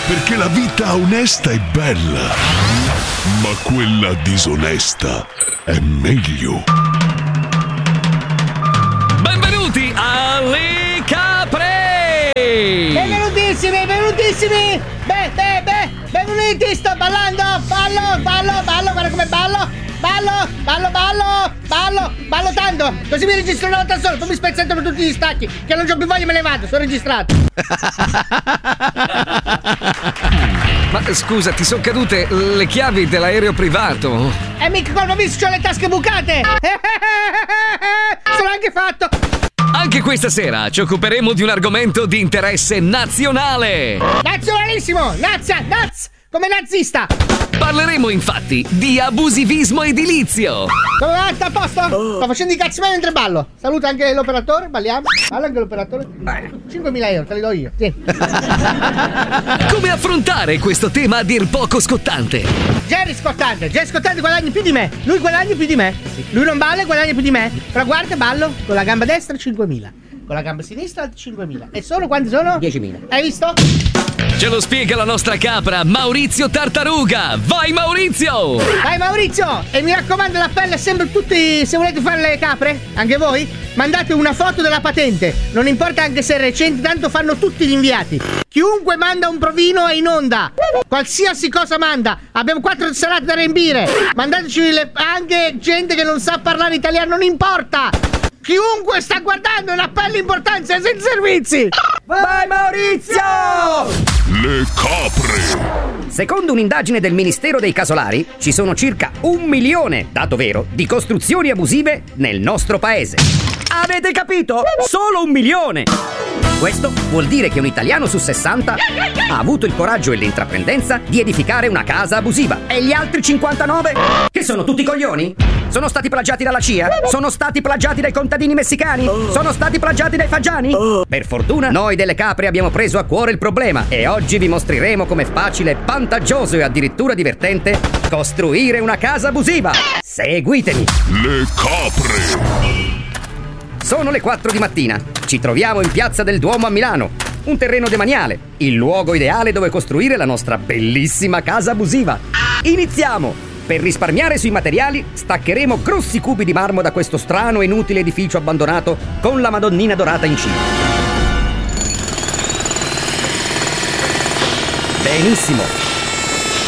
Perché la vita onesta è bella, ma quella disonesta è meglio. Benvenuti alle capre! Benvenutissimi! Benvenuti, sto ballando! Ballo, guarda come ballo! Ballo tanto! Così mi registro una volta sola, poi mi spezzettano tutti gli stacchi, che non c'ho più voglia, me ne vado, sono registrato! Ma scusa, ti sono cadute le chiavi dell'aereo privato? Mica colpa mia, c'ho le tasche bucate! Sono anche fatto! Anche questa sera ci occuperemo di un argomento di interesse nazionale! Nazionalissimo! Come nazista! Parleremo infatti di abusivismo edilizio! Come va? Sta a posto? Sto facendo i cazzi miei mentre ballo. Saluta anche l'operatore, balliamo. Balla anche l'operatore. 5.000 euro, te li do io. Tieni. Come affrontare questo tema a dir poco scottante? Jerry scottante guadagni più di me. Lui guadagna più di me. Lui non balla e guadagna più di me. Però guarda, ballo con la gamba destra 5.000. Con la gamba sinistra 5.000. E solo quanti sono? 10.000. Hai visto? Ce lo spiega la nostra capra, Maurizio Tartaruga! Vai Maurizio! Vai Maurizio! E mi raccomando, l'appello è sempre tutti, se volete fare le capre, anche voi, mandate una foto della patente. Non importa anche se è recente, tanto fanno tutti gli inviati. Chiunque manda un provino è in onda. Qualsiasi cosa manda. Abbiamo 4 serate da riempire. Mandateci anche gente che non sa parlare italiano, non importa. Chiunque sta guardando, è un appello importante, senza servizi. Vai Maurizio! Le capre. Secondo un'indagine del Ministero dei Casolari, ci sono circa 1 milione, dato vero, di costruzioni abusive nel nostro paese. Avete capito? Solo 1 milione! Questo vuol dire che un italiano su 60 ha avuto il coraggio e l'intraprendenza di edificare una casa abusiva. E gli altri 59? Che sono tutti coglioni? Sono stati plagiati dalla CIA? Sono stati plagiati dai contadini messicani? Sono stati plagiati dai fagiani? Per fortuna, noi delle capre abbiamo preso a cuore il problema e oggi vi mostreremo com'è facile, vantaggioso e addirittura divertente costruire una casa abusiva. Seguitemi! Le capre. Sono le 4 di mattina. Ci troviamo in Piazza del Duomo a Milano. Un terreno demaniale, il luogo ideale dove costruire la nostra bellissima casa abusiva. Iniziamo! Per risparmiare sui materiali, staccheremo grossi cubi di marmo da questo strano e inutile edificio abbandonato con la Madonnina dorata in cima. Benissimo!